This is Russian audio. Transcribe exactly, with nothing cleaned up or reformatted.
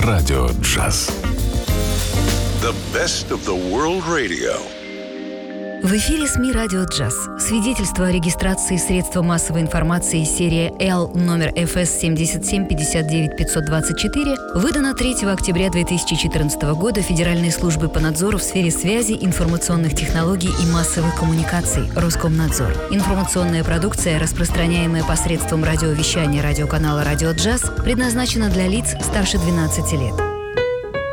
Радио Джаз. The best of the world radio. В эфире СМИ «Радио Джаз». Свидетельство о регистрации средства массовой информации серия L номер эф эс семь семь пять девять пять два четыре выдано третьего октября две тысячи четырнадцатого года Федеральной службой по надзору в сфере связи, информационных технологий и массовых коммуникаций Роскомнадзор. Информационная продукция, распространяемая посредством радиовещания радиоканала «Радио Джаз», предназначена для лиц старше двенадцати лет.